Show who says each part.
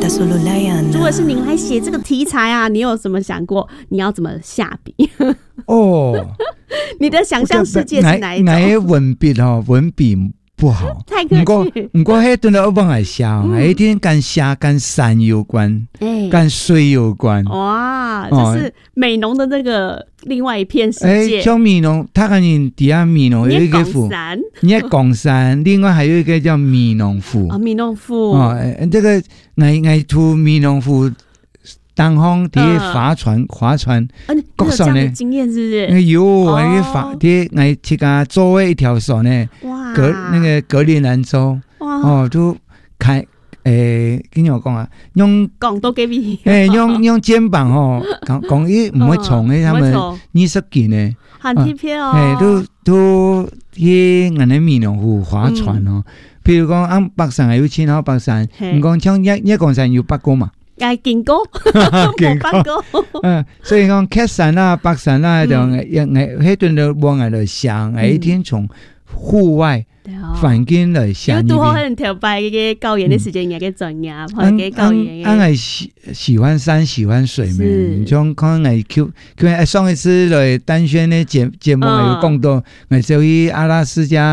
Speaker 1: 如果是您来写这个题材啊，你有怎么想过你要怎么下笔？
Speaker 2: 哦，
Speaker 1: 你的想象世界是哪一种？
Speaker 2: 哪些文笔不好，
Speaker 1: 太客气。
Speaker 2: 不过迄阵我往来写，一定跟虾、跟山有关，跟水有关。
Speaker 1: 哇，这是美浓的那个另外一片世界。
Speaker 2: 像美浓，他看你底下美浓有一个府，你在拱山，另外还有一个叫美浓府。
Speaker 1: 啊，美浓府。
Speaker 2: 这个爱出美浓府。当方伫划船，
Speaker 1: 国上呢经验是不是？
Speaker 2: 有爱去甲周围一条船呢，那个格陵兰州，都开跟我讲啊，用
Speaker 1: 讲都给你，
Speaker 2: 用肩膀讲伊唔会冲他们20斤呢，
Speaker 1: 很贴切哦。
Speaker 2: 都去安尼美浓湖划船哦，譬如讲按北山有青岛北山，唔讲像一公山有8个嘛。
Speaker 1: 见过，
Speaker 2: 见过，所以讲客山啦、北山啦，就迄阵就往外来想，一天从户外环境来想。
Speaker 1: 有拄好很条白嘅高原的时间，也嘅转呀，或者高原。
Speaker 2: 俺喜欢山，喜欢水嘛。你像看上一次来单宣的节目有讲到，就去阿拉斯加。